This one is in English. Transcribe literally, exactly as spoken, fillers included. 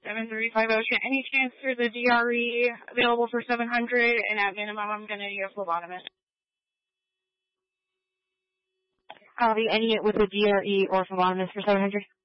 seven thirty-five Ocean. Any chance for the D R E available for seven hundred? And at minimum, I'm going to need a phlebotomist. Copy. Any with the D R E or phlebotomist for seven hundred?